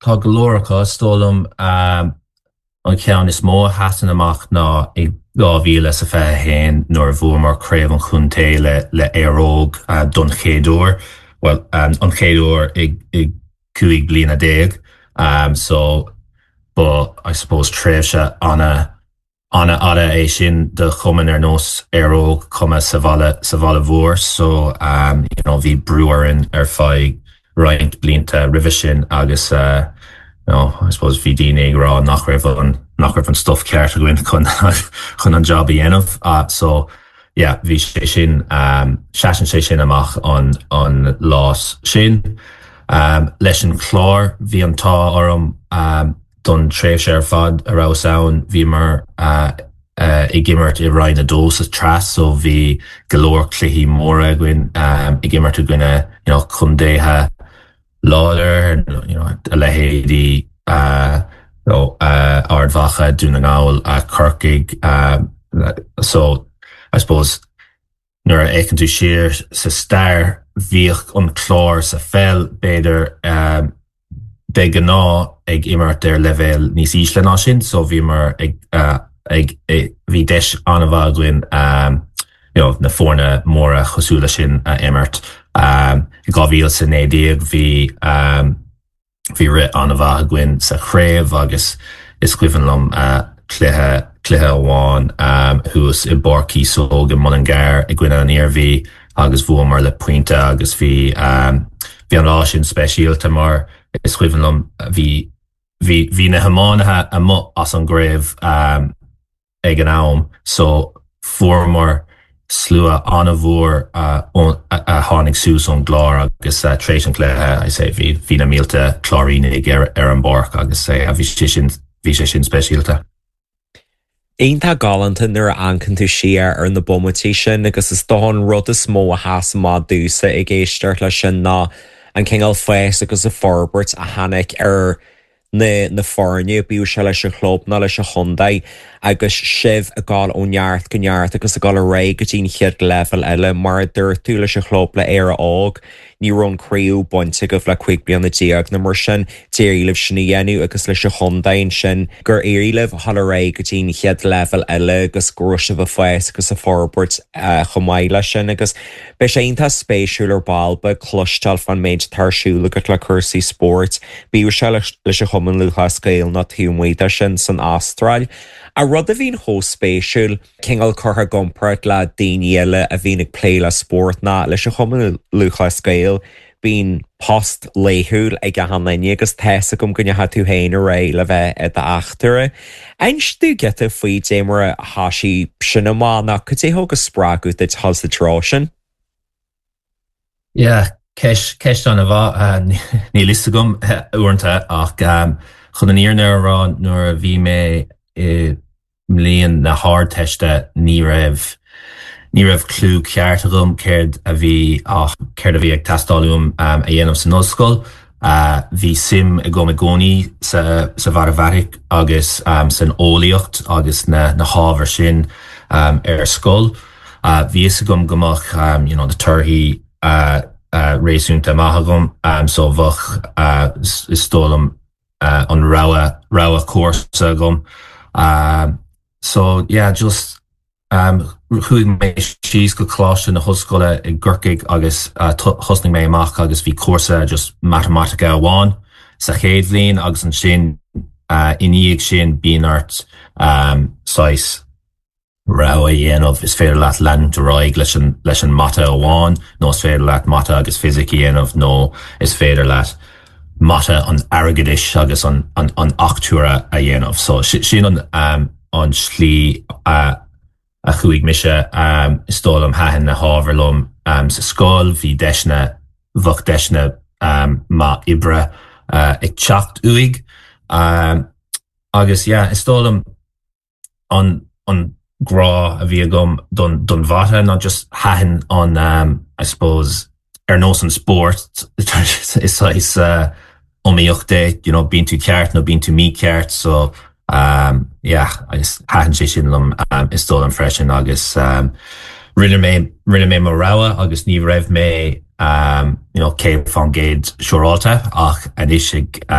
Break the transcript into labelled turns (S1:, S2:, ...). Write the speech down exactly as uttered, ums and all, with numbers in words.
S1: tá golóracha stolum um, an cean is mó hatan amach ná ag gáhíle sa fé hain nuair bhfuair mar craobh an chunté le, le éróg uh, don chéadúr. Well, um, an chéadúr ag, ag cúig bliana déag. Um, so, but I suppose tréimh se anna Anna ada é sin de chuman ar nos éróg cuma sa bhaile sa bhaile mhór. So, um, you know, bhí breúarin ar feadh roiint blianta ribh sin agus uh, no, I suppose bhí daoine ag rá nach raibh an nach raibh an stuff ceart a gcuin chun chun an job a dhéanamh. Uh, so, yeah, bhí sé sin um, seasan sé sin amach an an lás sin. Um, leis an chlár bhí an tá orm um, don tréimh sé ar fad a rá saoin bhí mar uh, uh, i gimmert i roiin a dós a tras, so bhí golóir cluichí móra gcuin um, i gimmert a gcuine, you know, chundéthe láidir, you know, a lehéadí uh, no, uh, ardmhacha dúna ngáil a corcaig. Um, so, I suppose, nuair a éiceann tú siar sa stair bhíoch an chlár sa fel beidir um, de gná ag immert ar level níos ísle ná sin, so bhí mar ag, uh, ag, ag bhí deis anna bhagwin um, you know, na fórna móra chosúla sin uh, immert. Um, I gábhíl sa nédíag bhí um, bhí ri anna bhagwin sa chréibh agus is cuivan lom uh, cluithe cluithe amháin um, who's i borcí sóg in Mullingar i gcuine an iarmhí agus bhua mar le puinte agus bhí um, bhí an lá sin speisialta mar is cuivan lom bhí bhí bhí na hamánathe a mo as an gréibh um, ag an am, so fuair slua anna bhór uh, a tháinig sús ón glár agus uh, tréis an cléthe, I say, bhí bhí na mílta chlárínig ar, ar an borc agus uh, a bhí sé sin bhí sé sin speisialta.
S2: Aonanta galanta nuair ancan tú siar ar na bomutí sin agus is dóhan rud is mó a has má dúsa ag éisteart le sin ná an chéingeal fés agus a forbert a hanig ar na, na fórne bíú se leis a chlób ná leis a chundaid agus sibh a gáil ó neart go neart agus a gáil a ré go dtín chiad level eile mar dúir tú leis a chlób le éar ág ní rón críú buinte go le chuig bliana díag na mar sin tíirlih sinna dhéanú agus leis a chundain sin gur éirlih hall a ré go dtín chiad level eile agus gúise bh fés agus a forbert uh, chomáile sin agus be sé onanta spéisiúil ar balba clúisteal fan méid tarsúla go le cursaí sport bíú se leis a chuman lucha scéil na túmhaide sin san Astráil. A rud a bhín hó spéisiúil chéingeal chutha gompart le daoine eile a bhín ag plé le sport ná leis a chuman lucha scéil bín post léithúil ag a hanaine agus teasa gom gonne ha tú héin a ré le bheith a achtere. Eins tú geta faoi démara a hasí sinna mána go dé thugus sprágu de has the trosin?
S1: Yeah, ceis ceist an a bha ní lista gom uanta ach um, chun an íarna rá nuair a bhí mé i mlíon na hard teiste ní raibh ní raibh clú ceart agam céird a bhí ach céird a bhí ag tastáilúm um, a dhéanamh san ollscoil. Uh, bhí sim i go gcónaí sa, sa bhar a bharric agus um, san ólaíocht agus na, na hábhar sin um, ar scoil. Uh, bhí is agam gomach um, you know, na turthaí uh, uh, réisúnta maithagam, um, so bhach uh, is, is stólam uh, an rawa rawa cuasa agam. Um, so yeah, just um chuig mé síos go chláiste na hoscoile i gcurcaig agus uh, thosning mé amach agus bhí cuasa just matematica amháin sa chéad bhliain agus an sin uh, iníag sin bíonart um, sais rawa dhéanamh is féidir leat lean do roiig leis an leis an mata amháin, nó is féidir leat mata agus physic dhéanamh, nó is féidir leat mata an airgeadis agus an, an, an achtuara a dhéanamh. So sin an, um, an slí uh, a chuig mise um, is tólam hahan na hábharlum um, sa scóil bhí deisna bhach deisna um, má ibre uh, ag teacht uig. Um, agus yeah, is tólam an, an grá a bhí agam don, don bhata, not just hahan on, um, I suppose, ar nós an sport. is is uh, omíochta, you know, bín tú ceart nó bín tú mí ceart, so um, yeah, is hahan sé sin lum um, is tólam freisin agus um, rinne mé rinne mé mar rawa agus ní raibh mé um, you know, céim fan géad siúrálta ach an isig